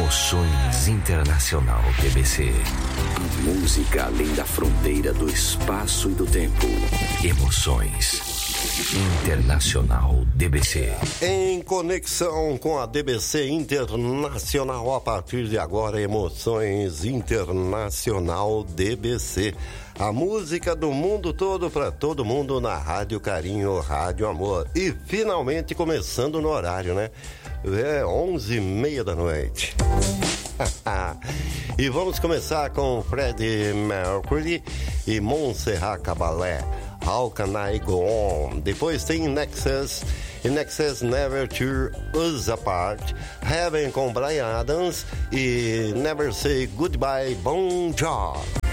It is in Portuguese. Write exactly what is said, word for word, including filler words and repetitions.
Emoções Internacional D B C. Música além da fronteira do espaço e do tempo. Emoções Internacional D B C. Em conexão com a D B C Internacional, a partir de agora, Emoções Internacional D B C. A música do mundo todo para todo mundo na Rádio Carinho, Rádio Amor. E finalmente começando no horário, né? É onze e meia da noite. E vamos começar com Freddie Mercury e Montserrat Caballé. How Can I Go On? Depois tem Nexus e Nexus Never Tear Us Apart, Heaven com Bryan Adams e Never Say Goodbye Bon Jovi.